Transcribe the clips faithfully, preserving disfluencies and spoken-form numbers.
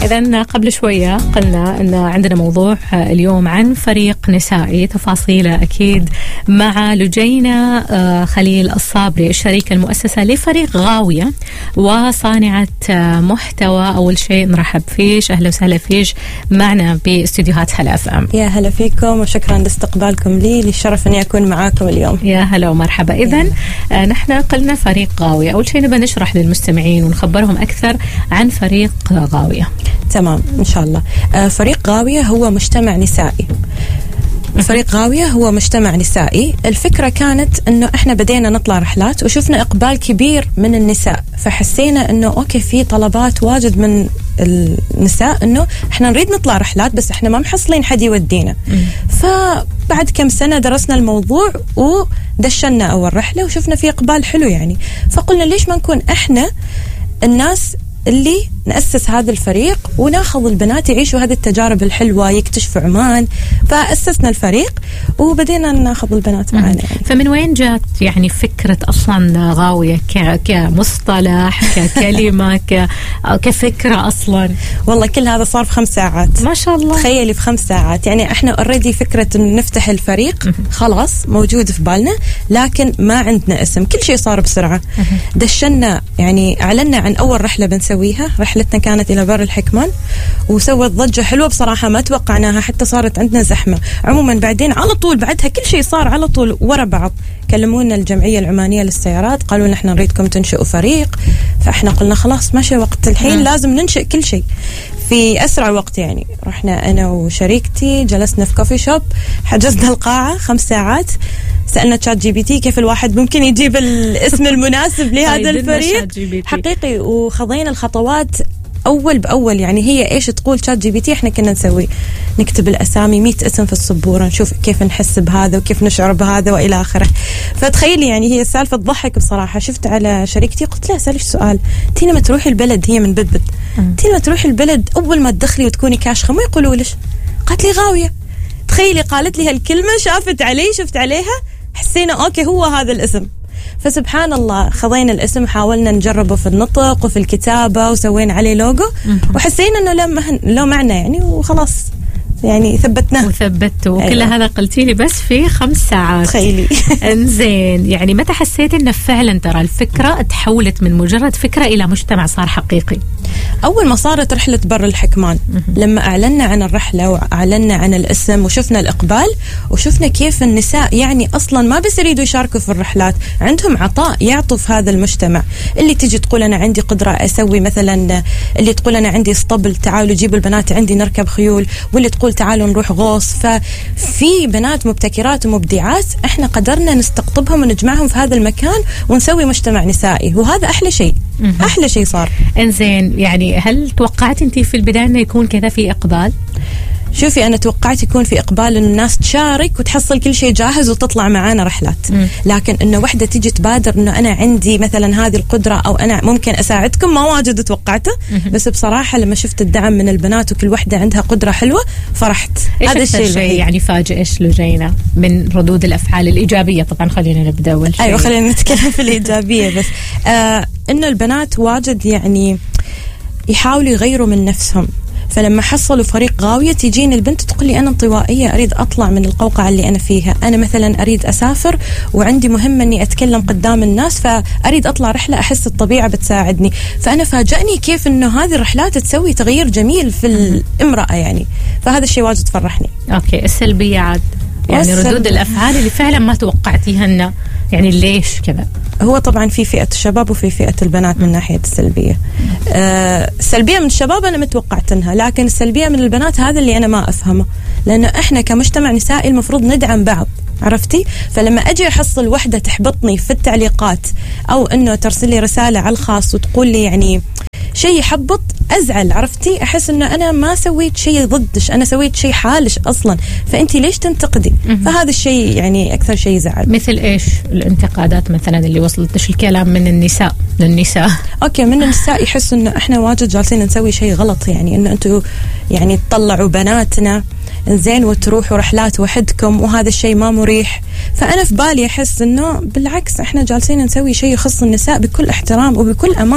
إذن قبل شوية قلنا أن عندنا موضوع اليوم عن فريق نسائي، تفاصيله أكيد مع لجينا خليل الصابري الشريكة المؤسسة لفريق غاوية وصانعة محتوى. أول شيء نرحب فيش، أهلا وسهلا فيش معنا باستديوهات هلا اف ام. يا هلا فيكم وشكرا لاستقبالكم لي، للشرف أني أكون معاكم اليوم. يا هلا ومرحبا. إذن نحن قلنا فريق غاوية، أول شيء نبغى نشرح للمستمعين ونخبرهم أكثر عن فريق غاوية. تمام إن شاء الله. فريق غاوية هو مجتمع نسائي. فريق غاوية هو مجتمع نسائي. الفكرة كانت أنه إحنا بدينا نطلع رحلات وشفنا إقبال كبير من النساء، فحسينا أنه أوكي في طلبات واجد من النساء أنه إحنا نريد نطلع رحلات بس إحنا ما محصلين حد يودينا. فبعد كم سنة درسنا الموضوع ودشنا أول رحلة وشفنا في إقبال حلو يعني، فقلنا ليش ما نكون إحنا الناس اللي نأسس هذا الفريق وناخذ البنات يعيشوا هذه التجارب الحلوة، يكتشفوا عمان. فأسسنا الفريق وبدينا ناخذ البنات معنا يعني. فمن وين جات يعني فكرة أصلا غاوية كمصطلح ككلمة كفكرة أصلا؟ والله كل هذا صار في خمس ساعات. ما شاء الله. تخيلي في خمس ساعات يعني احنا اوريدي فكرة إنه نفتح الفريق خلاص موجود في بالنا، لكن ما عندنا اسم. كل شيء صار بسرعة. دشنا يعني أعلنا عن أول رحلة بنسويها، رحلتنا كانت إلى بر الحكمان وسوت ضجة حلوة بصراحة ما توقعناها، حتى صارت عندنا زحمة. عموما بعدين على طول بعدها كل شيء صار على طول ورا بعض. كلمونا الجمعية العمانية للسيارات قالوا نحن نريدكم تنشئوا فريق، فإحنا قلنا خلاص ماشي وقت الحين لازم ننشئ كل شيء في أسرع وقت يعني. رحنا أنا وشريكتي جلسنا في كوفي شوب، حجزنا القاعة خمس ساعات، سألنا تشات جي بي تي كيف الواحد ممكن يجيب الاسم المناسب لهذا الفريق حقيقي، وخضينا الخطوات أول بأول يعني. هي إيش تقول تشات جي بي تي إحنا كنا نسوي، نكتب الأسامي مئة اسم في السبورة، نشوف كيف نحس بهذا وكيف نشعر بهذا وإلى آخره. فتخيلي يعني هي سالفة تضحك بصراحة. شفت على شريكتي قلت لها سألش سؤال، تينا ما تروحي البلد، هي من بدبد، تينا ما تروحي البلد أول ما تدخلي وتكوني كاشخة ما يقولوا ليش؟ قالت لي غاوية. تخيلي قالت لي هالكلمة، شافت علي شفت عليها، حسينا أوكي هو هذا الاسم. فسبحان الله خذينا الاسم، حاولنا نجربه في النطق وفي الكتابة وسوينا عليه لوجو وحسينا انه له له معنى يعني، وخلاص يعني ثبتناه وثبته. وكل أيوة. هذا قلتي لي بس في خمس ساعات. تخيلي. انزين يعني متى حسيتي ان فعلا ترى الفكرة تحولت من مجرد فكرة الى مجتمع صار حقيقي؟ أول ما صارت رحلة بر الحكمان، لما أعلنا عن الرحلة وأعلنا عن الاسم وشفنا الإقبال وشفنا كيف النساء يعني أصلا ما بس يريدوا يشاركوا في الرحلات، عندهم عطاء يعطوا في هذا المجتمع. اللي تيجي تقول أنا عندي قدرة أسوي مثلا، اللي تقول أنا عندي اسطبل تعالوا جيبوا البنات عندي نركب خيول، واللي تقول تعالوا نروح غوص. ففي بنات مبتكرات ومبدعات احنا قدرنا نستقطبهم ونجمعهم في هذا المكان ونسوي مجتمع نسائي، وهذا أحلى شيء. أحلى شيء صار. إنزين يعني هل توقعت أنتي في البداية أنه يكون كذا في إقبال؟ شوفي أنا توقعت يكون في إقبال إنه الناس تشارك وتحصل كل شيء جاهز وتطلع معانا رحلات، م. لكن إنه وحدة تيجي تبادر إنه أنا عندي مثلا هذه القدرة أو أنا ممكن أساعدكم ما واجد توقعته. م. بس بصراحة لما شفت الدعم من البنات وكل وحدة عندها قدرة حلوة فرحت. هذا الشيء شيء يعني فاجئ إيش لجينا من ردود الأفعال الإيجابية؟ طبعا خلينا نبدأ أول شيء. أيوة خلينا نتكلم في الإيجابية بس آه إنه البنات واجد يعني يحاولوا يغيروا من نفسهم. فلما حصلوا فريق غاوية تيجيني البنت تقول لي أنا انطوائية أريد أطلع من القوقعة اللي أنا فيها، أنا مثلا أريد أسافر وعندي مهمة أني أتكلم قدام الناس فأريد أطلع رحلة أحس الطبيعة بتساعدني. فأنا فاجأني كيف أنه هذه الرحلات تسوي تغيير جميل في الامرأة يعني، فهذا الشيء واجد فرحني. أوكي السلبية عاد يعني ردود الأفعال اللي فعلا ما توقعتيها لنا يعني ليش كذا؟ هو طبعا في فئة الشباب وفي فئة البنات من ناحية السلبية. آه السلبية من الشباب أنا متوقعتنها، لكن السلبية من البنات هذا اللي أنا ما أفهمه، لأنه إحنا كمجتمع نسائي المفروض ندعم بعض، عرفتي؟ فلما أجي أحصل وحدة تحبطني في التعليقات أو إنه ترسل لي رسالة على الخاص وتقول لي يعني شيء يحبط أزعل، عرفتي؟ أحس إنه أنا ما سويت شيء ضدش، أنا سويت شيء حالش أصلا، فأنتي ليش تنتقدي؟ فهذا الشيء يعني أكثر شيء زعل. مثل إيش الانتقادات مثلا اللي وصلتش الكلام من النساء للنساء؟ أوكي من النساء يحس إنه إحنا واجد جالسين نسوي شيء غلط، يعني إنه أنتوا يعني تطلعوا بناتنا زين وتروحوا رحلات وحدكم وهذا الشيء ما مريح. فأنا في بالي أحس إنه بالعكس إحنا جالسين نسوي شيء يخص النساء بكل احترام وبكل أمان،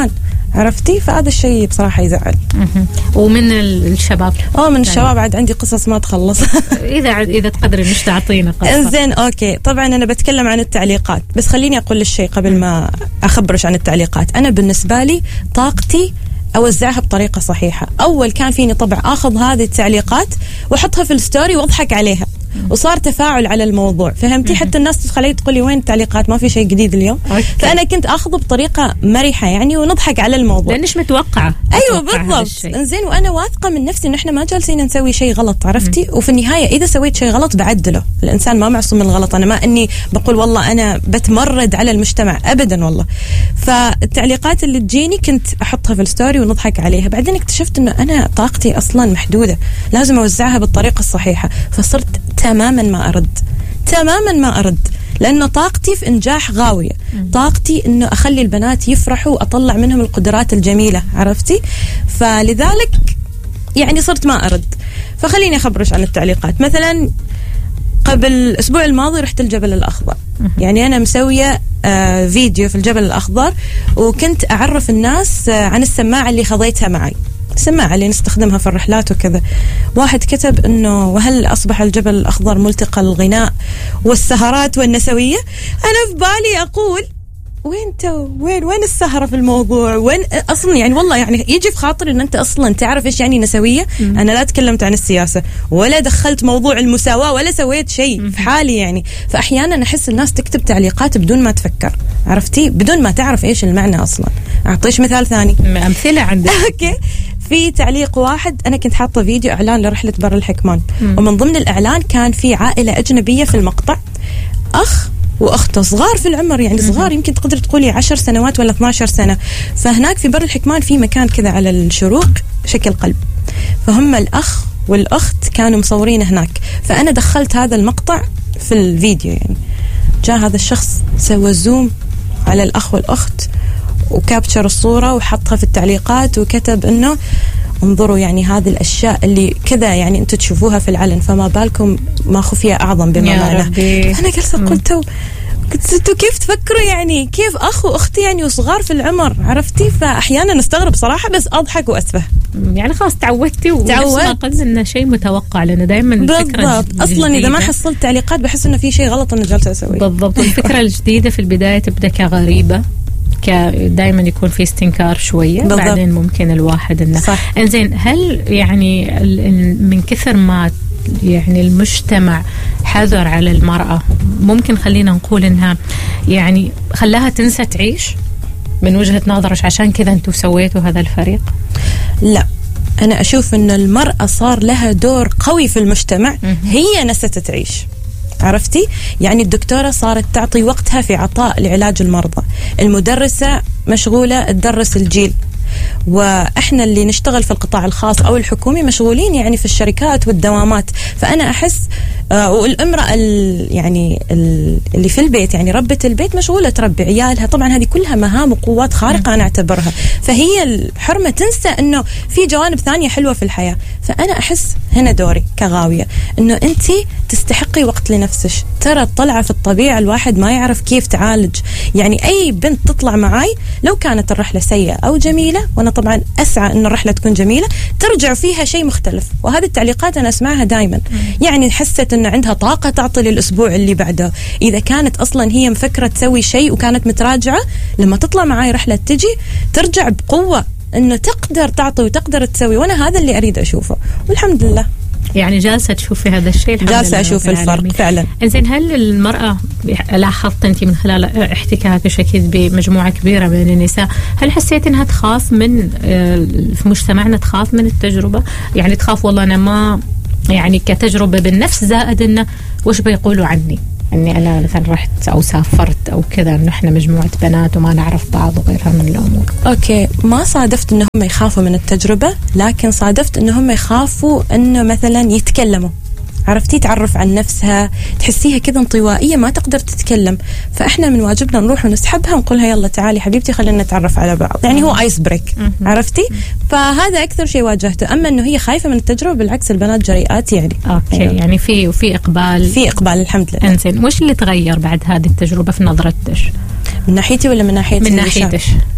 عرفتي؟ فهذا الشيء بصراحة يزعل. ومن الشباب اه من الشباب عاد عندي قصص ما تخلص. إذا إذا تقدري مش تعطينا قصة. زين أوكي، طبعا أنا بتكلم عن التعليقات، بس خليني أقول الشيء قبل ما أخبرش عن التعليقات. أنا بالنسبة لي طاقتي أوزعها بطريقة صحيحة. أول كان فيني طبع أخذ هذه التعليقات وأحطها في الستوري وأضحك عليها، وصار تفاعل على الموضوع، فهمتي؟ حتى الناس تدخل علي تقول لي وين التعليقات، ما في شيء جديد اليوم. أوكي. فأنا كنت أخذه بطريقة مرحة يعني ونضحك على الموضوع لأنش متوقعة. أيوة بالضبط. إنزين وأنا واثقة من نفسي إن إحنا ما جالسين نسوي شيء غلط، عرفتي؟ م. وفي النهاية إذا سويت شيء غلط بعدله، الإنسان ما معصوم من الغلط. أنا ما إني بقول والله أنا بتمرد على المجتمع أبدا والله. فالتعليقات اللي تجيني كنت أحطها في الستوري ونضحك عليها. بعدين اكتشفت إنه أنا طاقتي أصلا محدودة، لازم أوزعها بالطريقة الصحيحة. فصرت تماما ما أرد تماما ما أرد لأنه طاقتي في إنجاح غاوية. طاقتي إنه أخلي البنات يفرحوا وأطلع منهم القدرات الجميلة، عرفتي؟ فلذلك يعني صرت ما أرد. فخليني أخبرش عن التعليقات. مثلا قبل الأسبوع الماضي رحت الجبل الأخضر، يعني أنا مسوية آه فيديو في الجبل الأخضر، وكنت أعرف الناس آه عن السماعة اللي خذيتها معي، السماعة اللي نستخدمها في الرحلات وكذا. واحد كتب إنه وهل أصبح الجبل الأخضر ملتقى الغناء والسهرات والنسوية؟ أنا في بالي أقول وين تو وين وين السهرة في الموضوع؟ وين أصلا يعني والله يعني يجي في خاطري إن أنت أصلا تعرف إيش يعني نسوية. م. أنا لا تكلمت عن السياسة ولا دخلت موضوع المساواة ولا سويت شيء في حالي يعني. فأحيانا أحس الناس تكتب تعليقات بدون ما تفكر، عرفتي؟ بدون ما تعرف إيش المعنى أصلا. أعطيش مثال ثاني، أمثلة عندك. أوكي، في تعليق واحد، أنا كنت حاطة فيديو إعلان لرحلة بر الحكمان، م. ومن ضمن الإعلان كان في عائلة أجنبية في المقطع، أخ وأخته صغار في العمر، يعني صغار يمكن تقدر تقولي عشر سنوات ولا اثناشر سنة. فهناك في بر الحكمان في مكان كذا على الشروق شكل قلب، فهم الأخ والأخت كانوا مصورين هناك. فأنا دخلت هذا المقطع في الفيديو، يعني جاء هذا الشخص سوى زوم على الأخ والأخت وكابتشر الصورة وحطها في التعليقات وكتب إنه انظروا يعني هذه الأشياء اللي كذا يعني أنتوا تشوفوها في العلن، فما بالكم ما خفيها أعظم بما معناه. أنا جلسة قلت قلت انتوا كيف تفكروا يعني؟ كيف أخ وأختي يعني وصغار في العمر، عرفتي؟ فأحيانا نستغرب صراحة بس أضحك وأسفه، يعني خلاص تعودتي وتعودت قلت إنه شيء متوقع، لأنه دائما بالضبط. أصلا إذا ما حصلت تعليقات بحس إنه في شيء غلط أنا جالسة أسويه. بالضبط. الفكرة الجديدة في البداية تبدأ كغريبة، دائما يكون في استنكار شوية، بالضبط. بعدين ممكن الواحد إنه إنزين. هل يعني من كثر ما يعني المجتمع حذر على المرأة ممكن خلينا نقول إنها يعني خلاها تنسى تعيش من وجهة نظرك، عشان كذا أنتوا سويتوا هذا الفريق؟ لا، أنا أشوف إن المرأة صار لها دور قوي في المجتمع، هي نست تعيش، عرفتي؟ يعني الدكتورة صارت تعطي وقتها في عطاء لعلاج المرضى، المدرسة مشغولة تدرس الجيل، وإحنا اللي نشتغل في القطاع الخاص أو الحكومي مشغولين يعني في الشركات والدوامات. فأنا أحس آه والامرأة يعني اللي في البيت يعني ربة البيت مشغولة تربي عيالها، طبعا هذه كلها مهام وقوات خارقة أنا أعتبرها، فهي الحرمة تنسى إنه في جوانب ثانية حلوة في الحياة. فأنا أحس هنا دوري كغاوية إنه أنتي تستحقي وقت لنفسك. ترى الطلعة في الطبيعة الواحد ما يعرف كيف تعالج، يعني أي بنت تطلع معاي لو كانت الرحلة سيئة أو جميلة، وأنا طبعا أسعى إن الرحلة تكون جميلة، ترجع فيها شيء مختلف. وهذه التعليقات أنا أسمعها دايما، يعني حست إن عندها طاقة تعطي للأسبوع اللي بعده. إذا كانت أصلا هي مفكرة تسوي شيء وكانت متراجعة، لما تطلع معاي رحلة تجي ترجع بقوة إنه تقدر تعطي وتقدر تسوي، وأنا هذا اللي أريد أشوفه والحمد لله. يعني جالسة تشوفي هذا الشيء؟ جالسة أشوف الفرق فعلا. إنزين، هل المرأة لاحظت أنت من خلال احتكاكك أكيد بمجموعة كبيرة من النساء، هل حسيت أنها تخاف من في مجتمعنا، تخاف من التجربة؟ يعني تخاف والله أنا ما يعني كتجربة بالنفس، زائد إنه وش بيقولوا عني أني أنا مثلا رحت أو سافرت أو كذا، إنه إحنا مجموعة بنات وما نعرف بعض وغيرها من الأمور. أوكي، ما صادفت إنهم يخافوا من التجربة، لكن صادفت إنهم يخافوا إنه مثلا يتكلموا، عرفتي؟ تعرف عن نفسها، تحسيها كذا انطوائية ما تقدر تتكلم، فإحنا من واجبنا نروح ونسحبها ونقولها يلا تعالي حبيبتي خلينا نتعرف على بعض، يعني هو آيس بريك، عرفتي؟ فهذا أكثر شيء واجهته. أما إنه هي خايفة من التجربة، بالعكس البنات جريئات يعني. أوكي، أيوة. يعني في وفي إقبال، في إقبال الحمد لله. إنزين، وش اللي تغير بعد هذه التجربة في نظرتك؟ من ناحيتي ولا من ناحية من ناحيتك؟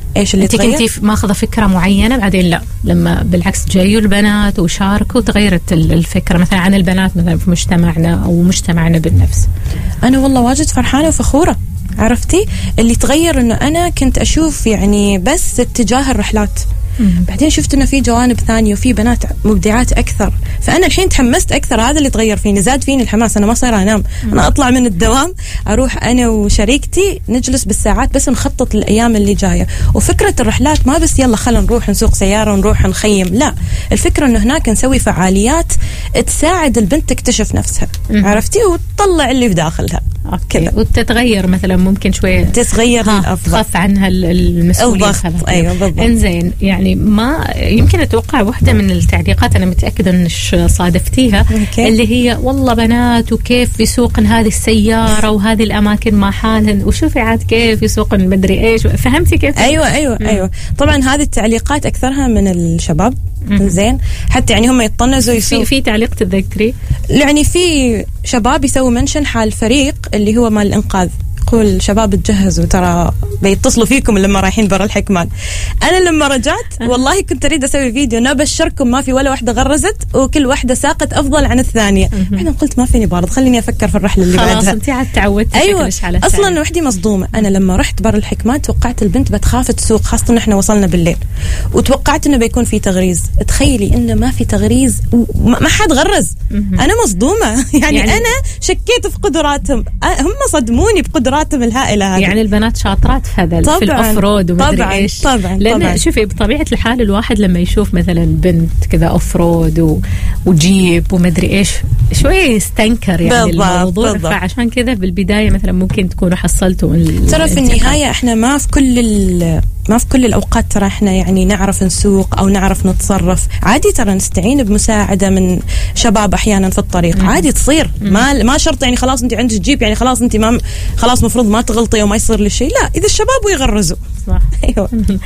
ايش اللي انت تغير؟ كنتي ماخذه فكره معينه بعدين لا لما بالعكس جايوا البنات وشاركوا تغيرت الفكره مثلا عن البنات مثلا في مجتمعنا او مجتمعنا بالنفس؟ انا والله واجد فرحانه وفخوره. عرفتي اللي تغير انه انا كنت اشوف يعني بس اتجاه الرحلات، بعدين شفت انه في جوانب ثانيه وفي بنات مبدعات اكثر، فانا الحين تحمست اكثر. هذا اللي تغير فيني، زاد فيني الحماس. انا ما صايره انام، انا اطلع من الدوام اروح انا وشريكتي نجلس بالساعات بس نخطط للايام اللي جايه. وفكره الرحلات ما بس يلا خلينا نروح نسوق سياره ونروح نخيم، لا، الفكره انه هناك نسوي فعاليات تساعد البنت تكتشف نفسها، عرفتي، وتطلع اللي في داخلها كذا، وتتغير مثلا ممكن شويه تتغير للافضل، تخف عنها المسؤوليه. ايوه بالضبط. انزين يعني ما يمكن اتوقع واحده من التعليقات انا متاكده انش صادفتيها مكي. اللي هي والله بنات وكيف يسوقن هذه السياره وهذه الاماكن مع حالهن، وشوفي عاد كيف يسوقن مدري ايش. فهمتي كيف؟ ايوه ايوه مم. ايوه طبعا هذه التعليقات اكثرها من الشباب. زين، حتى يعني هم يطنزوا يسوي. في في تعليق تتذكري؟ يعني في شباب يسووا منشن حال فريق اللي هو مال الانقاذ، يقول شباب تجهزوا ترى بيتصلوا فيكم لما رايحين برا الحكمان. انا لما رجعت والله كنت اريد اسوي فيديو انا بشركم ما في ولا واحده غرزت وكل واحده ساقت افضل عن الثانيه. بعدين قلت ما فيني بارد، خليني افكر في الرحله اللي بعدها. خلاص انت عاد تعودتي. ايوه على اصلا وحدي مصدومه. انا لما رحت برا الحكمان توقعت البنت بتخاف تسوق، خاصه ان احنا وصلنا بالليل، وتوقعت انه بيكون في تغريز. تخيلي انه ما في تغريز وما حد غرز. انا مصدومه يعني, يعني انا شكيت في قدراتهم، هم صدموني بقدراتهم الهائله هذه. يعني البنات شاطرات في هذا في الاوفرود ومدري ايش. طبعا لان طبعا. شوفي بطبيعه الحال الواحد لما يشوف مثلا بنت كذا اوفرود و... وجيب ومدري ايش شويه يستنكر يعني بالضبط الموضوع. بالضبط. فعشان كذا بالبدايه مثلا ممكن تكونوا حصلتوا ترى في النهايه احنا ما في كل ما في كل الأوقات ترى احنا يعني نعرف نسوق أو نعرف نتصرف. عادي ترى نستعين بمساعدة من شباب أحيانا في الطريق. عادي تصير، ما ما شرط يعني خلاص أنت عندك جيب يعني خلاص أنت ما خلاص مفروض ما تغلطي وما يصير لي شيء. لا، إذا الشباب ويغرزوا. صح. أيوة.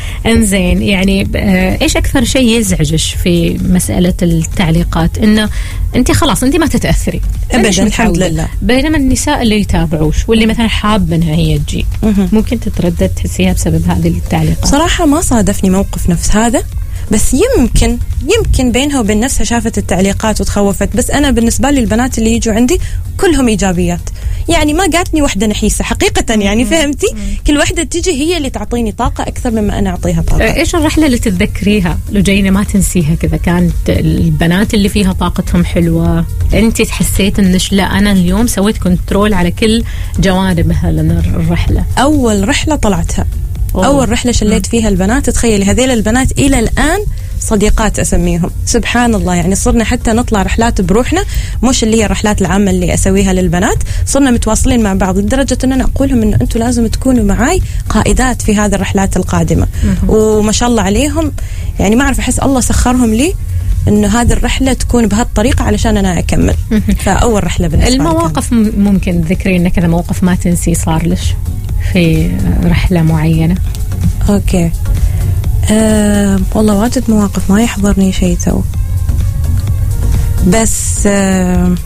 إنزين يعني إيش أكثر شيء يزعجش في مسألة التعليقات؟ إنه أنت خلاص أنت ما تتأثري أبدا الحمد لله. بينما النساء اللي يتابعوش واللي مثلا حاب منها هي تجي ممكن تتردد تحسيها بسبب هذه التعليقات. صراحة ما صادفني موقف نفس هذا، بس يمكن يمكن بينها وبين نفسها شافت التعليقات وتخوفت. بس أنا بالنسبة لي البنات اللي يجوا عندي كلهم إيجابيات، يعني ما قاتني وحدة نحيسة حقيقة يعني. فهمتي؟ كل وحدة تيجي هي اللي تعطيني طاقة أكثر مما أنا أعطيها طاقة. إيش الرحلة اللي تتذكريها لجينا ما تنسيها كذا كانت البنات اللي فيها طاقتهم حلوة أنت حسيت إنش لا أنا اليوم سويت كنترول على كل جوانب مثلا الرحلة؟ أول رحلة طلعتها أوه. أول رحلة شليت فيها البنات، تخيلي هذيل البنات إلى الآن صديقات أسميهم. سبحان الله، يعني صرنا حتى نطلع رحلات بروحنا، مش اللي هي الرحلات العامة اللي أسويها للبنات، صرنا متواصلين مع بعض لدرجة أن أنا أقولهم أنه أنتم لازم تكونوا معاي قائدات في هذه الرحلات القادمة. وما شاء الله عليهم، يعني ما أعرف أحس الله سخرهم لي إنه هذه الرحلة تكون بهالطريقة علشان أنا أكمل. فأول رحلة بالنسبة لي المواقف ممكن تذكرين كذا موقف ما تنسي صار لش في رحلة معينة؟ أوكي. أه والله واجد مواقف ما يحضرني شيء تو، بس أه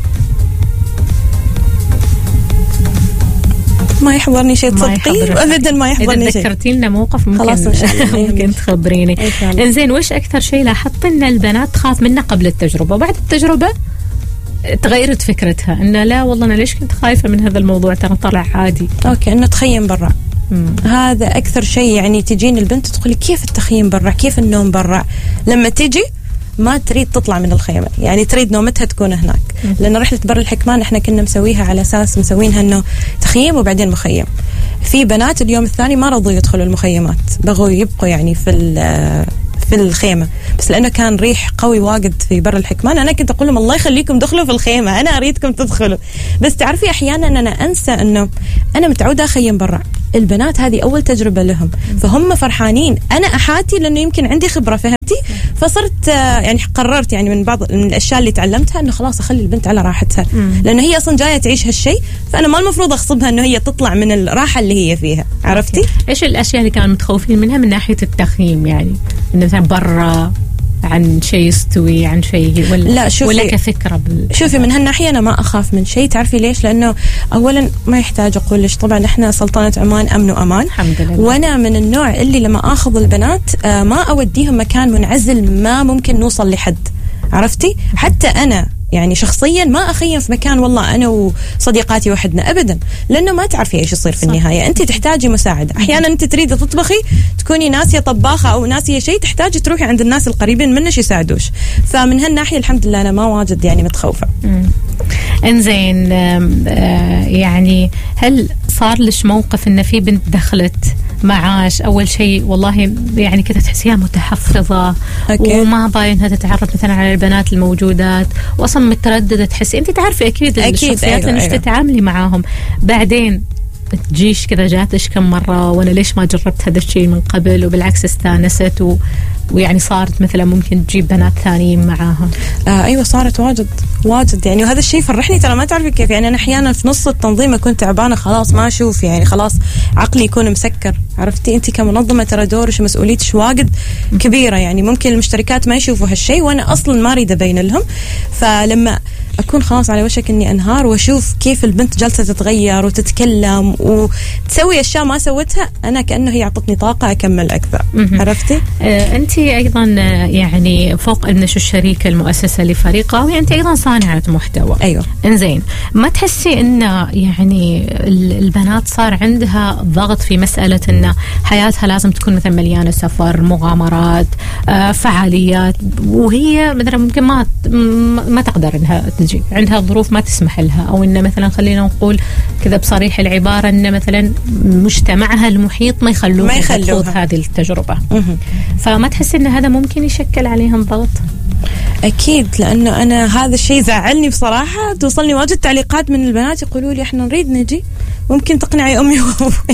ما يحضرني شيء تصدقي أبدا ما يحضرني شيء. إذا ذكرتي لنا موقف ممكن خلاص إن شاء الله ممكن تخبريني. إنزين وش أكثر شيء لاحظت إن البنات تخاف منه قبل التجربة وبعد التجربة تغيرت فكرتها إنه لا والله أنا ليش كنت خايفة من هذا الموضوع ترى طلع عادي؟ أوكي، إنه تخيم برا. مم. هذا أكثر شيء، يعني تجين البنت تقولي كيف التخييم برا، كيف النوم برا. لما تجي ما تريد تطلع من الخيمة، يعني تريد نومتها تكون هناك. مم. لأن رحلة بر الحكمان احنا كنا مسويها على أساس مسوينها إنه تخييم وبعدين مخيم. في بنات اليوم الثاني ما رضوا يدخلوا المخيمات، بغوا يبقوا يعني في في الخيمة، بس لأنه كان ريح قوي واجد في بر الحكمان أنا كنت أقول لهم الله يخليكم دخلوا في الخيمة، أنا أريدكم تدخلوا. بس تعرفي أحيانا أنا أنسى أنه أنا متعودة أخيم برا، البنات هذه أول تجربة لهم، فهم فرحانين. أنا أحاتي لأنه يمكن عندي خبرة، فهمتي؟ فصرت يعني قررت يعني من بعض من الأشياء اللي تعلمتها أنه خلاص أخلي البنت على راحتها، لأنه هي أصلا جاية تعيش هالشيء، فأنا ما المفروض أغصبها أنه هي تطلع من الراحة اللي هي فيها. عرفتي؟ إيش الأشياء اللي كانوا متخوفين منها من ناحية التخييم؟ يعني إنه مثلا برا عن شيء يستوي عن شيء ولا لا شوفي ولا كفكرة بال... شوفي من هالناحية أنا ما أخاف من شيء. تعرفي ليش؟ لأنه أولا ما يحتاج أقول ليش، طبعا إحنا سلطنة عمان أمن وأمان الحمد لله. وأنا من النوع اللي لما أخذ البنات ما أوديهم مكان منعزل ما ممكن نوصل لحد، عرفتي؟ حتى أنا يعني شخصيا ما أخيم في مكان والله أنا وصديقاتي وحدنا أبدا، لأنه ما تعرفي إيش يصير في النهاية. أنت تحتاجي مساعدة، أحيانا أنت تريدي تطبخي تكوني ناسية طباخة أو ناسية شيء، تحتاجي تروحي عند الناس القريبين منش يساعدوش. فمن هالناحية الحمد لله أنا ما واجد يعني متخوفة. إنزين يعني هل صار لش موقف إن في بنت دخلت معاش أول شيء والله يعني كده تحسيها متحفظة أوكي. وما باينها تتعرف مثلا على البنات الموجودات وأصلا مترددة، تحسي أنت تعرفي أكيد, أكيد الشخصيات اللي أيوة. مش تتعاملي معاهم، بعدين تجيش كذا جاتش كم مرة وأنا ليش ما جربت هذا الشيء من قبل، وبالعكس استانست و... ويعني صارت مثلا ممكن تجيب بنات ثانيين معاها. آه أيوة صارت واجد واجد يعني، وهذا الشيء فرحني ترى ما تعرفي كيف يعني. أنا أحيانا في نص التنظيم أكون تعبانة خلاص ما أشوف يعني خلاص عقلي يكون مسكر، عرفتي أنت كمنظمة ترى دورش ومسؤوليتش واجد كبيرة يعني، ممكن المشتركات ما يشوفوا هالشيء وأنا أصلا ما أريد أبين لهم، فلما أكون خلاص على وشك إني أنهار وأشوف كيف البنت جالسة تتغير وتتكلم وتسوي أشياء ما سوتها، أنا كأنه هي أعطتني طاقة أكمل أكثر. عرفتي؟ آه أنت أيضا يعني فوق أنش الشريكة المؤسسة لفريق غاوية أنت أيضا صانعة محتوى. أيوة. إنزين ما تحسي إن يعني البنات صار عندها ضغط في مسألة إن حياتها لازم تكون مثلا مليانة سفر مغامرات آه فعاليات، وهي مثلا ممكن ما ما تقدر إنها تجي عندها ظروف ما تسمح لها، أو إن مثلا خلينا نقول كذا بصريح العبارة إن مثلا مجتمعها المحيط ما يخلوها تخوض هذه التجربة. فما تحس إن هذا ممكن يشكل عليهم ضغط؟ أكيد، لأنه أنا هذا الشيء زعلني بصراحة. توصلني واجد تعليقات من البنات يقولوا لي إحنا نريد نجي، ممكن تقنعي أمي وأبوي.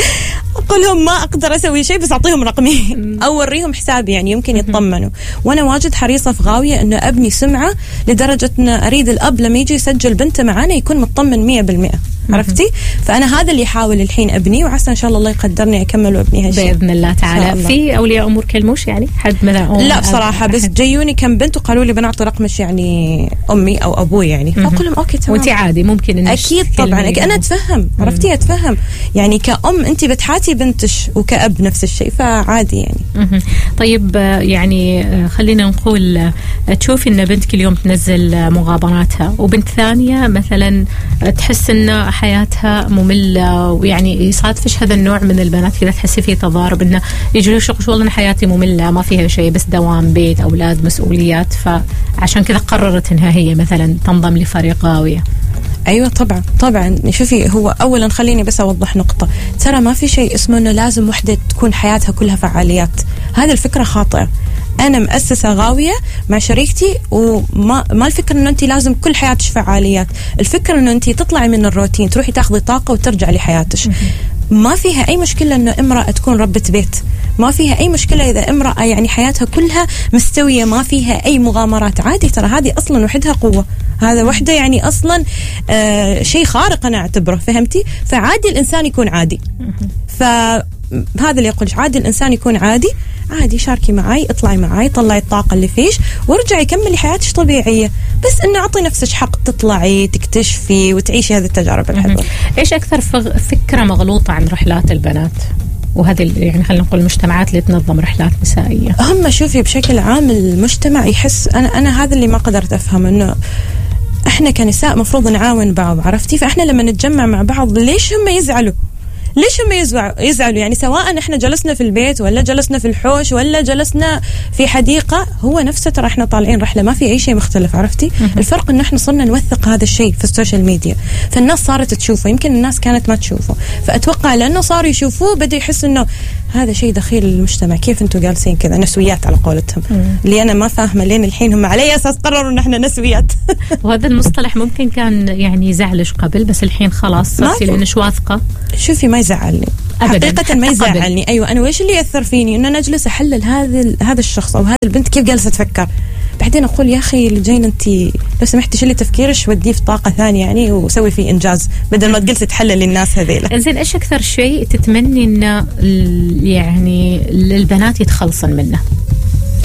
أقول لهم ما أقدر أسوي شيء بس أعطيهم رقمي أو أوريهم حسابي يعني يمكن يطمنوا. وأنا واجد حريصة في غاوية أنه أبني سمعة لدرجة أن أريد الأب لما يجي يسجل بنته معانا يكون مطمن مية بالمئة. عرفتي؟ فأنا هذا اللي يحاول الحين أبني، وعسى إن شاء الله الله يقدرني أكمل وأبني هالشيء بإذن الله تعالى. الله. في أولياء أمور كلموش يعني حد مثلا؟ لا بصراحة بس جيوني كم بنت وقالوا لي بنعطي رقمش يعني أمي أو أبوي يعني، فأقول لهم أوكي تمام. وأنت عادي ممكن إنك أكيد طبعا أكيد أنا أتفهم. عرفتي أتفهم يعني كأم أنت بتحاتي بنتش وكأب نفس الشيء فعادي يعني. طيب يعني خلينا نقول تشوفي إن بنتك اليوم تنزل مغامراتها وبنت ثانية مثلا تحس إن حياتها مملة، ويعني يصادفش هذا النوع من البنات كذا تحسي فيه تضارب إنه يجي له شغل والله أنا حياتي مملة ما فيها شيء بس دوام بيت أولاد مسؤوليات، فعشان كذا قررت إنها هي مثلا تنضم لفريق غاوية. أيوة طبعا طبعا. شوفي هو أولا خليني بس أوضح نقطة، ترى ما في شيء اسمه إنه لازم وحدة تكون حياتها كلها فعاليات، هذه الفكرة خاطئة. أنا مؤسسة غاوية مع شريكتي وما ما الفكرة إنه أنت لازم كل حياتك فعاليات، الفكرة إنه أنت تطلعي من الروتين تروحي تاخذي طاقة وترجع لحياتك. ما فيها أي مشكلة إنه امرأة تكون ربة بيت، ما فيها أي مشكلة إذا امرأة يعني حياتها كلها مستوية ما فيها أي مغامرات، عادي ترى هذه أصلا وحدها قوة، هذا وحدة يعني أصلا آه شيء خارق أنا أعتبره، فهمتي؟ فعادي الإنسان يكون عادي. فهذا اللي يقولش عادي الإنسان يكون عادي، عادي شاركي معاي اطلعي معاي طلعي الطاقة اللي فيش وارجعي كملي حياتك طبيعية، بس إنه أعطي نفسك حق تطلعي تكتشفي وتعيشي هذه التجارب الحلوة. إيش أكثر فكرة مغلوطة عن رحلات البنات وهذه يعني خلينا نقول المجتمعات اللي تنظم رحلات نسائية؟ هم شوفي بشكل عام المجتمع يحس أنا أنا هذا اللي ما قدرت أفهم، إنه إحنا كنساء مفروض نعاون بعض، عرفتي؟ فإحنا لما نتجمع مع بعض ليش هم يزعلوا؟ ليش هم يزعلوا؟ يزعلوا يعني سواء احنا جلسنا في البيت ولا جلسنا في الحوش ولا جلسنا في حديقة، هو نفسه ترى احنا طالعين رحلة، ما في اي شيء مختلف. عرفتي؟ الفرق انه احنا صرنا نوثق هذا الشيء في السوشيال ميديا، فالناس صارت تشوفه، يمكن الناس كانت ما تشوفه، فاتوقع لانه صاروا يشوفوه بدا يحس انه هذا شيء دخيل للمجتمع، كيف انتم جالسين كذا نسويات على قولتهم. مم. اللي انا ما فاهمه لين الحين هم على اي اساس قرروا ان احنا نسويات. وهذا المصطلح ممكن كان يعني يزعلش قبل بس الحين خلاص صرتي لانش واثقه. شوفي ما يزعلني حقيقة، ما يزعلني. أيوة أنا وإيش اللي يأثر فيني إنه أنا أجلس أحلل هذا هذا الشخص أو هذا البنت كيف جالسة تفكر، بعدين أقول يا أخي اللي جاين أنت لو سمحتي شيلي تفكيرش وديه في طاقة ثانية يعني وسوي فيه إنجاز بدل ما تجلسي تحلل الناس هذيلا. إنزين إيش أكثر شيء تتمني إنه يعني البنات يتخلصن منه؟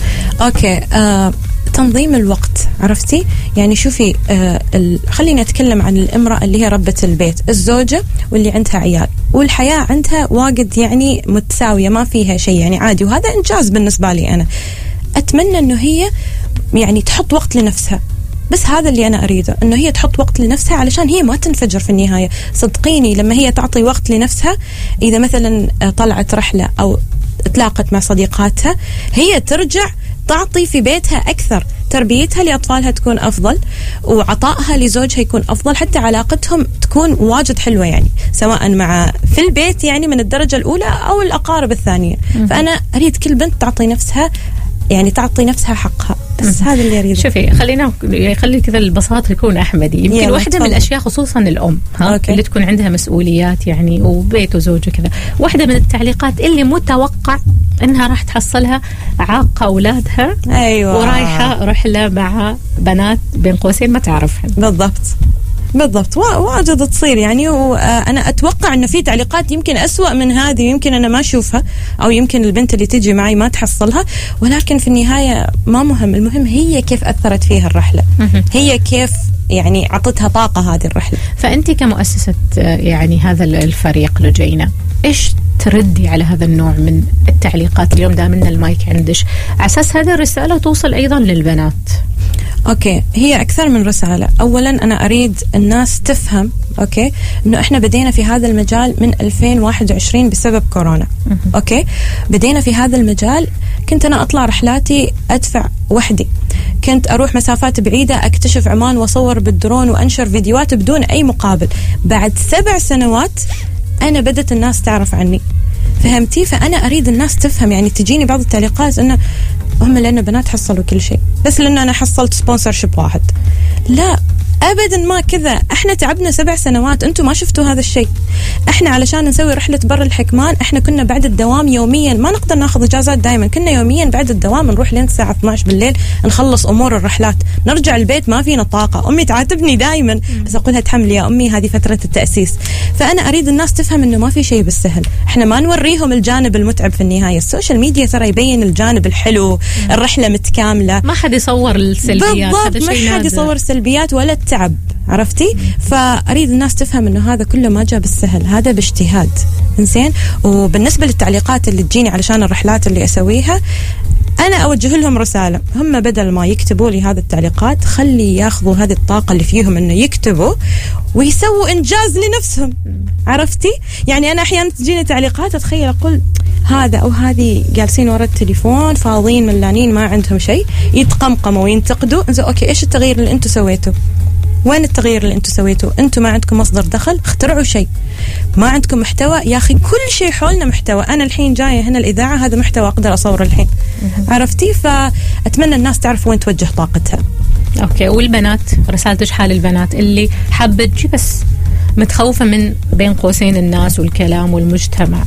اوكي آه تنظيم الوقت، عرفتي؟ يعني شوفي آه ال... خلينا نتكلم عن الامرأة اللي هي ربة البيت، الزوجة واللي عندها عيال، والحياة عندها واجد يعني متساوية، ما فيها شيء يعني عادي، وهذا إنجاز بالنسبة لي أنا. أتمنى إنه هي يعني تحط وقت لنفسها، بس هذا اللي أنا أريده، إنه هي تحط وقت لنفسها علشان هي ما تنفجر في النهاية. صدقيني لما هي تعطي وقت لنفسها، إذا مثلا طلعت رحلة أو تلاقت مع صديقاتها، هي ترجع تعطي في بيتها أكثر، تربيتها لأطفالها تكون أفضل، وعطائها لزوجها يكون أفضل، حتى علاقتهم تكون واجد حلوة يعني، سواء مع في البيت يعني من الدرجة الأولى أو الأقارب الثانية. فأنا أريد كل بنت تعطي نفسها يعني تعطي نفسها حقها، بس هذا اللي أريده. شوفي خلينا يخلي كذا البساطة يكون أحمدي. يمكن واحدة من الأشياء خصوصا الأم ها أوكي. اللي تكون عندها مسؤوليات يعني وبيت وزوج وكذا، واحدة من التعليقات اللي متوقع إنها راح تحصلها عاقة أولادها أيوة. ورايحة رحلة مع بنات بين قوسين ما تعرفهن. بالضبط بالضبط واجد تصير يعني. وأنا أتوقع أنه في تعليقات يمكن أسوأ من هذه، يمكن أنا ما أشوفها، أو يمكن البنت اللي تيجي معي ما تحصلها، ولكن في النهاية ما مهم، المهم هي كيف أثرت فيها الرحلة، هي كيف يعني عطتها طاقة هذه الرحلة. فأنت كمؤسسة يعني هذا الفريق لجينا، إيش تردي على هذا النوع من التعليقات اليوم؟ دامنا المايك عندش على أساس هذه الرسالة توصل أيضا للبنات. أوكي، هي أكثر من رسالة. أولا أنا أريد الناس تفهم أوكي إنه إحنا بدينا في هذا المجال من ألفين وواحد وعشرين بسبب كورونا. أوكي، بدينا في هذا المجال، كنت أنا أطلع رحلاتي أدفع وحدي، كنت أروح مسافات بعيدة أكتشف عمان وأصور بالدرون وأنشر فيديوهات بدون أي مقابل. بعد سبع سنوات أنا بدت الناس تعرف عني، فهمتي؟ فأنا أريد الناس تفهم. يعني تجيني بعض التعليقات إنه هم لأن بنات حصلوا كل شيء، بس لأن أنا حصلت سبونسرشيب واحد. لا أبدا ما كذا، احنا تعبنا سبع سنوات، انتم ما شفتوا هذا الشيء. احنا علشان نسوي رحلة بر الحكمان احنا كنا بعد الدوام يوميا، ما نقدر ناخذ اجازات دائما، كنا يوميا بعد الدوام نروح لين الساعة اثنعش بالليل نخلص امور الرحلات، نرجع البيت ما فينا طاقة. امي تعاتبني دائما بس اقولها تحملي يا امي، هذه فترة التأسيس. فانا اريد الناس تفهم انه ما في شيء بالسهل، احنا ما نوريهم الجانب المتعب في النهاية. السوشيال ميديا ترى يبين الجانب الحلو، الرحلة متكاملة، ما حد يصور السلبيات، هذا شيء ما حد يصور السلبيات ولا التعب، عرفتي؟ فأريد الناس تفهم إنه هذا كله ما جاء بالسهل، هذا باجتهاد. إنزين. وبالنسبة للتعليقات اللي تجيني علشان الرحلات اللي أسويها، أنا أوجه لهم رسالة، هم بدل ما يكتبوا لي هذه التعليقات خلي ياخذوا هذه الطاقة اللي فيهم إنه يكتبوا ويسووا إنجاز لنفسهم، عرفتي؟ يعني أنا أحيانا تجيني تعليقات أتخيل أقول هذا أو هذه جالسين ورا التليفون فاضيين ملانين ما عندهم شيء، يتقمقموا وينتقدوا. إنزين أوكي، إيش التغيير اللي أنتوا سويتوا؟ وين التغيير اللي انتم سويتوه؟ انتم ما عندكم مصدر دخل، اخترعوا شيء. ما عندكم محتوى، يا اخي كل شيء حولنا محتوى. انا الحين جايه هنا الاذاعه، هذا محتوى اقدر اصوره الحين، عرفتي؟ فاتمنى الناس تعرف وين توجه طاقتها. اوكي، والبنات رسالتك حال البنات اللي حابه تجي بس متخوفه من بين قوسين الناس والكلام والمجتمع؟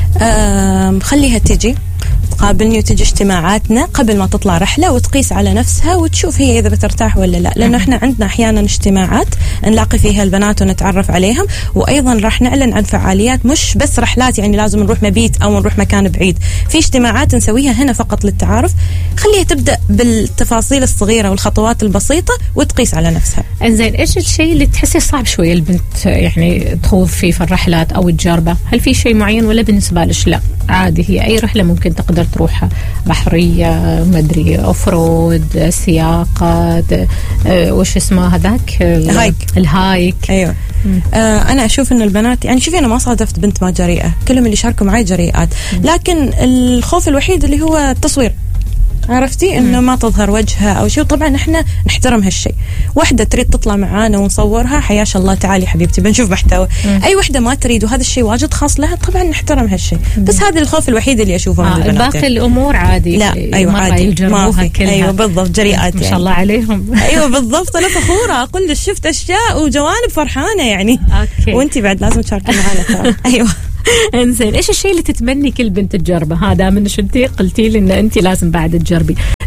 خليها تجي تقابلني وتجي اجتماعاتنا قبل ما تطلع رحلة وتقيس على نفسها وتشوف هي إذا بترتاح ولا لا، لأنه احنا عندنا أحيانا اجتماعات نلاقي فيها البنات ونتعرف عليهم، وأيضا راح نعلن عن فعاليات مش بس رحلات يعني لازم نروح مبيت أو نروح مكان بعيد، في اجتماعات نسويها هنا فقط للتعارف. خليها تبدأ بالتفاصيل الصغيرة والخطوات البسيطة وتقيس على نفسها. إنزين، إيش الشيء اللي تحسي صعب شوية البنت يعني تخوض فيه في الرحلات أو تجربه؟ هل في شيء معين ولا بالنسبة لش لا عادي هي أي رحلة ممكن تقدر تروحها؟ بحرية، مدري أوفرود، سياقة، أه وش اسمه هذاك الهايك الهايك أيوة. آه أنا أشوف إن البنات يعني شوفي أنا ما صادفت بنت ما جريئة، كلهم اللي شاركوا معي جريئات، لكن الخوف الوحيد اللي هو التصوير، عرفتي؟ انه ما تظهر وجهها او شيء. طبعا احنا نحترم هالشيء. وحده تريد تطلع معانا ونصورها حياش الله، تعالي حبيبتي بنشوف محتوى. مم. اي وحده ما تريد وهذا الشيء واجد خاص لها طبعا نحترم هالشيء. بس هذا الخوف الوحيد اللي اشوفه آه من البنات. باقي الامور عادي، لا ايوه عادي يجربوها كلها. ايوه بالضبط، جريئات ما شاء الله عليهم. ايوه بالضبط، انا فخوره اقول لك شفت اشياء وجوانب فرحانه يعني. اوكي، وانتي بعد لازم تشاركي معنا. ايوه. انزين، ايش الشيء اللي تتمني كل بنت تجربه؟ هذا من شنتي قلتي لي ان انت لازم بعد تجربي.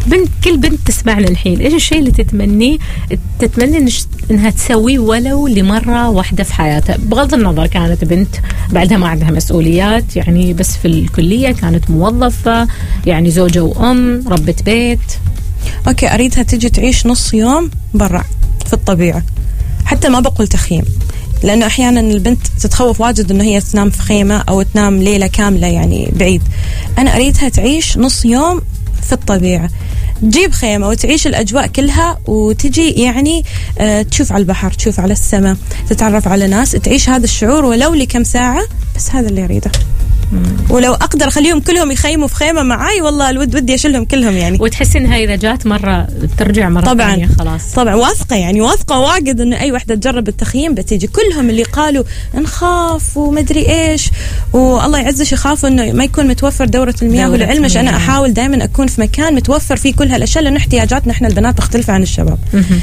بنت كل بنت تسمعنا الحين ايش الشيء اللي تتمنيه تتمنى انها تسويه ولو لمره واحده في حياتها، بغض النظر كانت بنت بعدها ما عندها مسؤوليات، يعني بس في الكليه كانت موظفه، يعني زوجه وام ربة بيت. اوكي، اريدها تجي تعيش نص يوم برا في الطبيعه، حتى ما بقول تخييم، لأنه أحيانا البنت تتخوف واجد إنه هي تنام في خيمة أو تنام ليلة كاملة يعني بعيد. أنا أريدها تعيش نص يوم في الطبيعة، تجيب خيمة وتعيش الأجواء كلها وتجي يعني آه تشوف على البحر، تشوف على السماء، تتعرف على ناس، تعيش هذا الشعور ولو لكم ساعة، بس هذا اللي أريده. ولو أقدر أخليهم كلهم يخيموا في خيمة معاي والله الود ودي أشيلهم كلهم يعني. وتحس إنها إذا جات مرة ترجع مرة طبعا ثانية خلاص. طبعا واثقة يعني واثقة واجد إنه أي وحدة تجرب التخييم بتيجي. كلهم اللي قالوا نخاف ومدري إيش والله يعزش يخافوا إنه ما يكون متوفر دورة المياه، ولعلمش أنا أحاول دائما أكون في مكان متوفر فيه كل هالأشياء، لأن احتياجاتنا إحنا البنات مختلفة عن الشباب.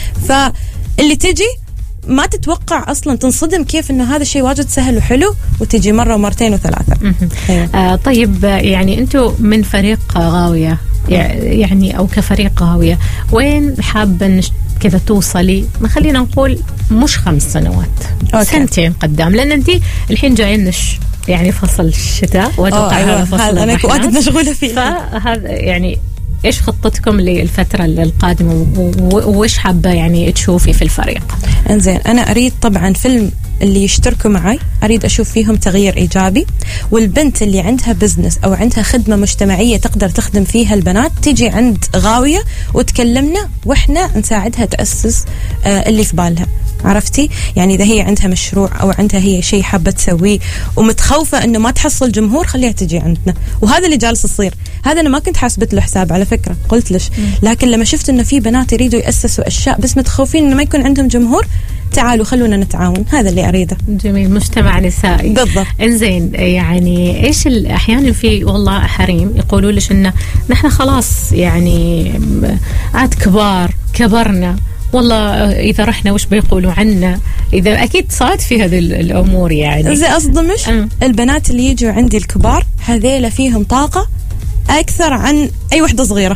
فاللي تجي ما تتوقع أصلا، تنصدم كيف إنه هذا الشيء واجد سهل وحلو، وتجي مرة ومرتين وثلاثة. أيوة. آه طيب يعني أنتوا من فريق غاوية يعني أو كفريق غاوية وين حابة كذا توصلي؟ ما خلينا نقول مش خمس سنوات أوكي. سنتين قدام، لأن أنت الحين جاينش يعني فصل الشتاء وأتوقع أيوة. هذا فصل أنا واجد مشغولة فيه، فهذا يعني إيش خطتكم للفترة القادمة وإيش حابة يعني تشوفي في الفريق؟ إنزين، أنا أريد طبعا فيلم اللي يشتركوا معي أريد أشوف فيهم تغيير إيجابي، والبنت اللي عندها بزنس أو عندها خدمة مجتمعية تقدر تخدم فيها البنات تيجي عند غاوية وتكلمنا وإحنا نساعدها تأسس آه اللي في بالها. عرفتي؟ يعني إذا هي عندها مشروع أو عندها هي شيء حابة تسويه ومتخوفة إنه ما تحصل جمهور، خليها تجي عندنا. وهذا اللي جالس يصير. هذا أنا ما كنت حاسبت له حساب على فكرة، قلت ليش، لكن لما شفت إنه في بنات يريدوا يأسسوا أشياء بس متخوفين إنه ما يكون عندهم جمهور، تعالوا خلونا نتعاون. هذا اللي أريده. جميل، مجتمع نسائي بالضبط. إنزين، يعني إيش أحيانا في والله حريم يقولوا ليش إنه نحن خلاص يعني عاد كبار كبرنا، والله إذا رحنا وش بيقولوا عنا، إذا أكيد صارت في هذه الأمور يعني. زي أصدمش أه. البنات اللي يجوا عندي الكبار هذيلا فيهم طاقة أكثر عن أي وحدة صغيرة.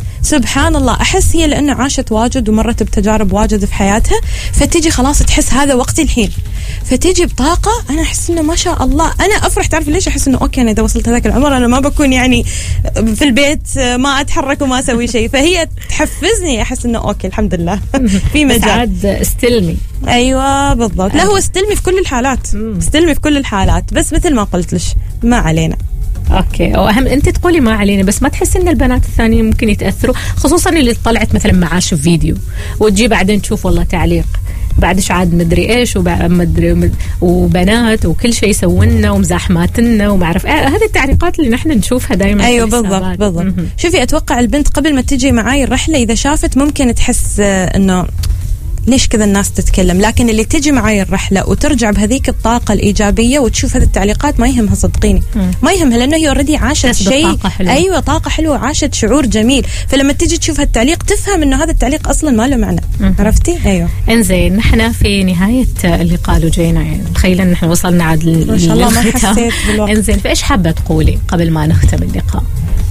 سبحان الله، أحس هي لأنه عاشت واجد ومرت بتجارب واجد في حياتها، فتيجي خلاص تحس هذا وقتي الحين، فتيجي بطاقة. أنا أحس إنه ما شاء الله أنا أفرح. تعرف ليش؟ أحس إنه أوكي أنا إذا وصلت هذاك العمر أنا ما بكون يعني في البيت ما أتحرك وما أسوي شيء، فهي تحفزني. أحس إنه أوكي الحمد لله في مجال. استلمي. أيوة بالضبط. لا هو استلمي في كل الحالات، استلمي في كل الحالات، بس مثل ما قلت لش ما علينا. اوكي، واهم انت تقولي ما علينا، بس ما تحس ان البنات الثانيين ممكن يتاثروا، خصوصا اللي طلعت مثلا معاش في فيديو وتجي بعدين تشوف والله تعليق بعدش عاد مدري ايش ومدري وبنات وكل شيء يسونا ومزاحماتنا وما اعرف آه هذه التعليقات اللي نحن نشوفها دائما. ايوه بالضبط بالضبط. شوفي اتوقع البنت قبل ما تجي معاي الرحله اذا شافت ممكن تحس انه ليش كذا الناس تتكلم، لكن اللي تجي معاي الرحلة وترجع بهذيك الطاقة الإيجابية وتشوف هذه التعليقات ما يهمها، صدقيني مم. ما يهمها، لأنه هي اوريدي عاشت شيء. أيوة طاقة حلوة، عاشت شعور جميل، فلما تجي تشوف هالتعليق تفهم إنه هذا التعليق أصلا ما له معنى. مم. عرفتي؟ أيوة. إنزين، نحن في نهاية اللقاء لجينا يعني تخيل إن نحن وصلنا عاد ما شاء الله ما حسيت بالوقت. إنزين، فإيش حابة تقولي قبل ما نختم اللقاء؟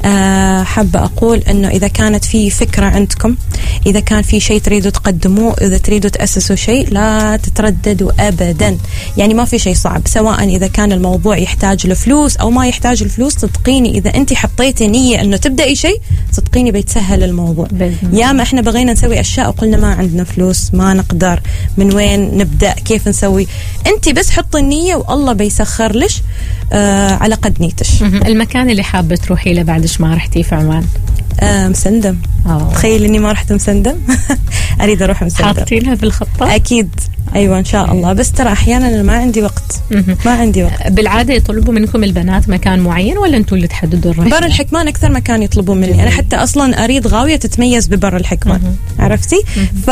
أه حابة أقول إنه إذا كانت في فكرة عندكم، إذا كان في شيء تريدوا تقدموه، إذا تريدوا تأسسوا شيء، لا تترددوا أبدا. يعني ما في شيء صعب، سواء إذا كان الموضوع يحتاج لفلوس أو ما يحتاج الفلوس. صدقيني إذا أنت حطيتي نية إنه تبدأي شيء، صدقيني بيتسهل الموضوع. يا ما إحنا بغينا نسوي أشياء وقلنا ما عندنا فلوس، ما نقدر، من وين نبدأ، كيف نسوي. أنت بس حطي النية والله بيسخر لش آه على قد نيتش. المكان اللي حابة تروحي له بعد ما رحتي في عمان؟ آه مسندم. أوه. تخيل إني ما رحت مسندم. أريد أروح مسندم. حاطينها في الخطة؟ أكيد أيوة إن شاء الله، بس ترى أحيانا أنا ما عندي وقت. ما عندي وقت. بالعادة يطلبوا منكم البنات مكان معين ولا أنتوا اللي تحددوا الرحلة؟ بر الحكمان أكثر مكان يطلبوا مني. أنا حتى أصلا أريد غاوية تتميز ببر الحكمان. مه. عرفتي؟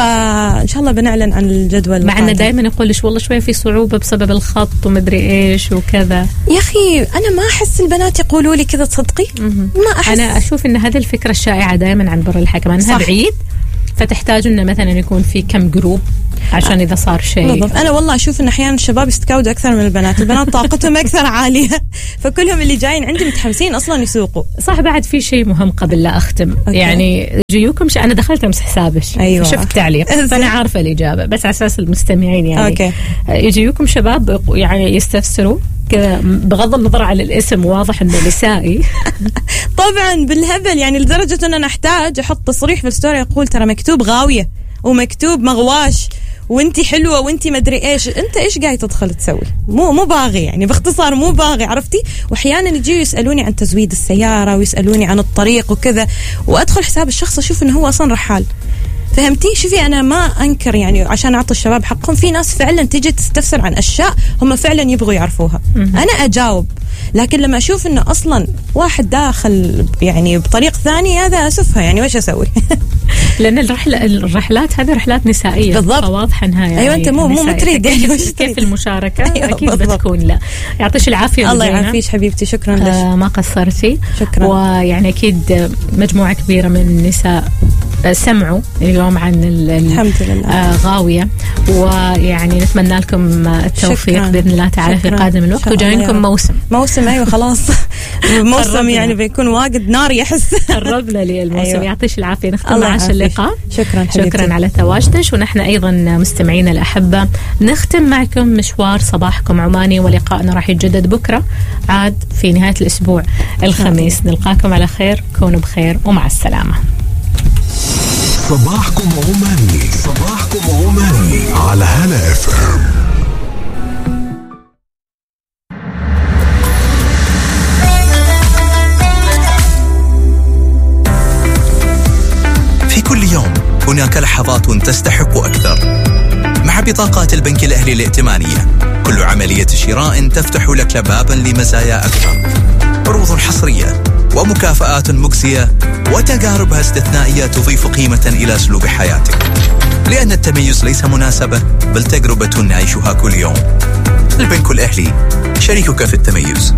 فإن شاء الله بنعلن عن الجدول. مع أنه دائما يقولش والله شوية في صعوبة بسبب الخط ومدري إيش وكذا. يا أخي أنا ما أحس البنات يقولوا لي كذا، تصدقي؟ ما أحس. أنا أشوف إن هذه الفكرة الشائعة دائما عن بر الحكمان، أنها بعيد، فتحتاج إنه مثلا يكون في كم جروب عشان إذا صار شيء. بالضبط. أنا والله أشوف إن أحيانا الشباب يستكودوا أكثر من البنات، البنات طاقتهم أكثر عالية، فكلهم اللي جايين عندي متحمسين أصلا يسوقوا. صح. بعد في شيء مهم قبل لا أختم. أوكي. يعني جيوكم ش... أنا دخلت أمسح حسابك. أيوة. شفت تعليق فأنا عارفة الإجابة، بس على أساس المستمعين يعني. أوكي. يجيكم شباب يعني يستفسروا كذا بغض النظر على الاسم واضح انه نسائي. طبعا بالهبل يعني، لدرجه ان انا احتاج احط تصريح في الستوري اقول ترى مكتوب غاويه ومكتوب مغواش وانتي حلوه وانتي مدري ايش، انت ايش قاعد تدخل تسوي؟ مو مو باغي يعني، باختصار مو باغي، عرفتي؟ واحيانا يجي يسالوني عن تزويد السياره ويسالوني عن الطريق وكذا، وادخل حساب الشخص اشوف انه هو اصلا رحال. فهمتي؟ شوفي أنا ما أنكر يعني، عشان أعطي الشباب حقهم، في ناس فعلا تيجي تستفسر عن أشياء هم فعلا يبغوا يعرفوها، أنا أجاوب. لكن لما أشوف إنه أصلا واحد داخل يعني بطريق ثاني، هذا أسفها يعني، وش أسوي؟ لأن الرحلة الرحلات هذه رحلات نسائية. بالضبط. واضح إنها يعني. أيوة أنت مو مو متريد يعني وش كيف المشاركة؟ أيوة أكيد بالضبط. بتكون. لا يعطيش العافية. الله يعافيش حبيبتي، شكرا لك. آه ما قصرتي. شكرا. ويعني أكيد مجموعة كبيرة من النساء سمعوا اليوم عن الحمد لله آه غاوية، ويعني نتمنى لكم التوفيق شكرا. بإذن الله تعالى في قادم الوقت، وجاينكم موسم موسم أيوة خلاص. موسم يعني بيكون واجد نار يحس. قربنا للموسم. أيوة. يعطيش العافية. نختم معاش اللقاء. شكرا حبيبتي. شكرا على تواجدك. ونحن أيضا مستمعين الأحبة نختم معكم مشوار صباحكم عماني، ولقائنا راح يتجدد بكرة عاد في نهاية الأسبوع الخميس. نلقاكم على خير، كونوا بخير ومع السلامة. صباحكم عماني، صباحكم عماني على هلا اف ام. في كل يوم هناك لحظات تستحق أكثر. مع بطاقات البنك الأهلي الائتمانية كل عملية شراء تفتح لك بابا لمزايا أكثر، عروض حصرية ومكافآت مجزية وتجاربها استثنائية تضيف قيمة إلى أسلوب حياتك. لأن التميز ليس مناسبة بل تجربة نعيشها كل يوم. البنك الأهلي شريكك في التميز.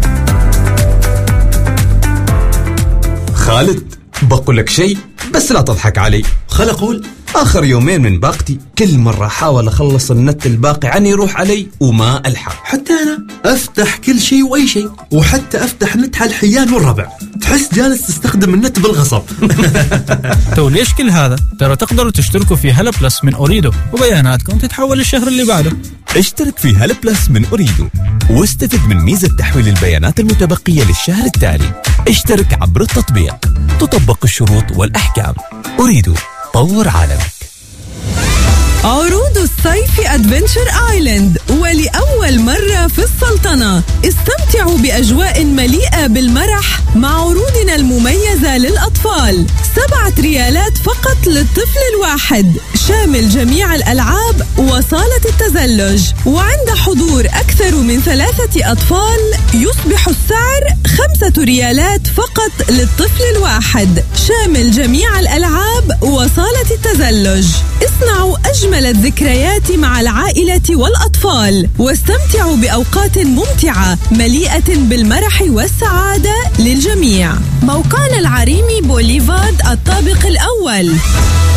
خالد بقول لك شيء بس لا تضحك علي. خل أقول آخر يومين من باقتي كل مرة أحاول أخلص النت الباقي عني يروح علي وما ألحق. حتى أنا أفتح كل شيء وأي شيء، وحتى أفتح نت على الحيان والربع، تحس جالس تستخدم النت بالغصب. تو ليش كل هذا؟ ترى تقدروا تشتركوا في هلا بلس من أوريدو وبياناتكم تتحول الشهر اللي بعده. اشترك في هلا بلس من أوريدو واستفد من ميزة تحويل البيانات المتبقية للشهر التالي. اشترك عبر التطبيق، تطبق الشروط والأحكام. أوريدو، طور عالمك. عروض الصيف أدفنتشر آيلاند، ولأول مرة في السلطنة استمتعوا بأجواء مليئة بالمرح مع عروضنا المميزة للأطفال. سبعة ريالات فقط للطفل الواحد، شامل جميع الألعاب وصالة التزلج. وعند حضور أكثر من ثلاثة أطفال يصبح السعر خمسة ريالات فقط للطفل الواحد، شامل جميع الألعاب وصالة التزلج. اصنعوا أجمل الذكريات مع العائلة والأطفال، واستمتعوا بأوقات ممتعة مليئة بالمرح والسعادة للجميع. موقعنا العريمي بوليفارد الطابق الأول.